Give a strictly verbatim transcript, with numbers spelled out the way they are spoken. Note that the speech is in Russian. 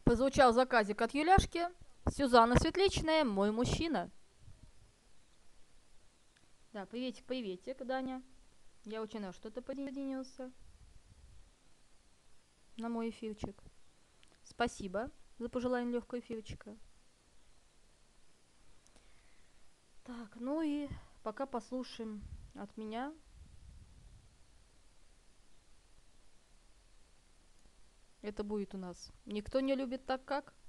Позвучал заказик от Юляшки. Сюзанна Светличная, мой мужчина. Да, приветик, приветик, Даня. Я очень рад, что ты поднялся на мой эфирчик. Спасибо за пожелание легкого эфирчика. Так, ну и пока послушаем от меня. Это будет у нас «Никто не любит так, как».